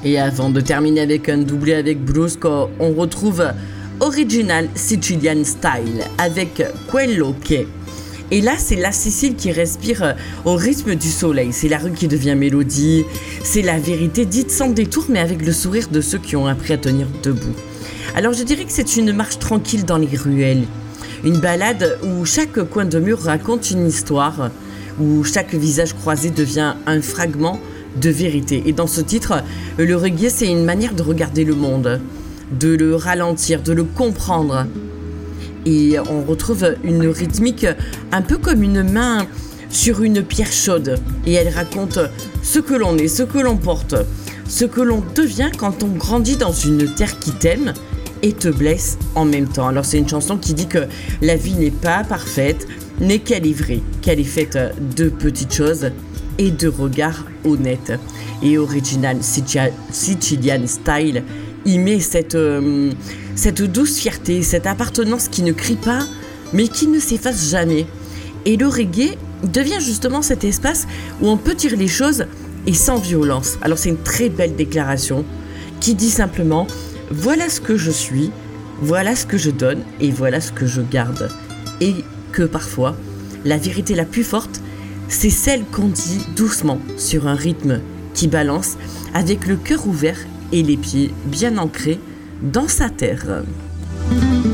Et avant de terminer avec un doublé avec Brusco, on retrouve Original Sicilian Style avec Quello Che. Et là, c'est la Sicile qui respire au rythme du soleil. C'est la rue qui devient mélodie. C'est la vérité dite sans détour, mais avec le sourire de ceux qui ont appris à tenir debout. Alors je dirais que c'est une marche tranquille dans les ruelles. Une balade où chaque coin de mur raconte une histoire, où chaque visage croisé devient un fragment de vérité. Et dans ce titre, le reggae, c'est une manière de regarder le monde, de le ralentir, de le comprendre. Et on retrouve une rythmique un peu comme une main sur une pierre chaude. Et elle raconte ce que l'on est, ce que l'on porte, ce que l'on devient quand on grandit dans une terre qui t'aime et te blesse en même temps. Alors c'est une chanson qui dit que la vie n'est pas parfaite, mais qu'elle est vraie, qu'elle est faite de petites choses et de regards honnêtes. Et Original Sicilian Style, il met cette douce fierté, cette appartenance qui ne crie pas, mais qui ne s'efface jamais. Et le reggae devient justement cet espace où on peut dire les choses et sans violence. Alors c'est une très belle déclaration qui dit simplement « Voilà ce que je suis, voilà ce que je donne et voilà ce que je garde. » Et que parfois, la vérité la plus forte, c'est celle qu'on dit doucement sur un rythme qui balance avec le cœur ouvert et les pieds bien ancrés dans sa terre.